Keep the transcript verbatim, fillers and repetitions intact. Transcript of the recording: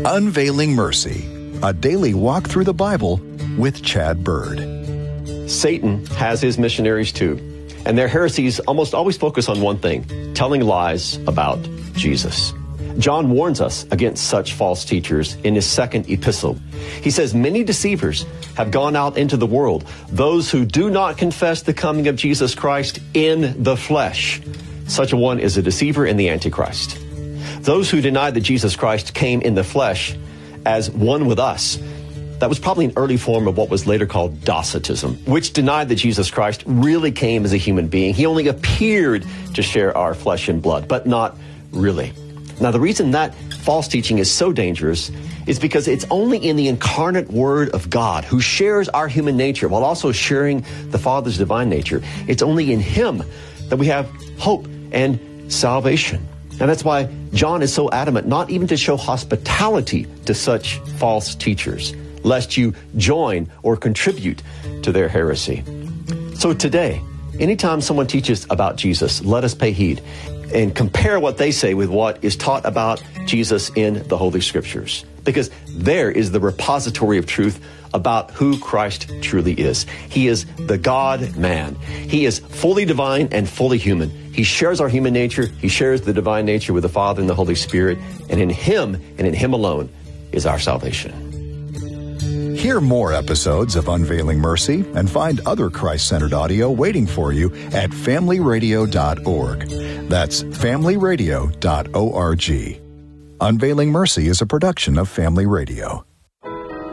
Unveiling Mercy, a daily walk through the Bible with Chad Bird. Satan has his missionaries too, and their heresies almost always focus on one thing: telling lies about Jesus. John warns us against such false teachers in his second epistle. He says, many deceivers have gone out into the world, those who do not confess the coming of Jesus Christ in the flesh. Such a one is a deceiver and the Antichrist. Those who deny that Jesus Christ came in the flesh as one with us, that was probably an early form of what was later called Docetism, which denied that Jesus Christ really came as a human being. He only appeared to share our flesh and blood, but not really. Now, the reason that false teaching is so dangerous is because it's only in the incarnate Word of God, who shares our human nature while also sharing the Father's divine nature. It's only in Him that we have hope and salvation. And that's why John is so adamant not even to show hospitality to such false teachers, lest you join or contribute to their heresy. So today, anytime someone teaches about Jesus, let us pay heed and compare what they say with what is taught about Jesus in the Holy Scriptures. Because there is the repository of truth about who Christ truly is. He is the God-man. He is fully divine and fully human. He shares our human nature. He shares the divine nature with the Father and the Holy Spirit. And in Him, and in Him alone, is our salvation. Hear more episodes of Unveiling Mercy and find other Christ-centered audio waiting for you at family radio dot org. That's family radio dot org. Unveiling Mercy is a production of Family Radio.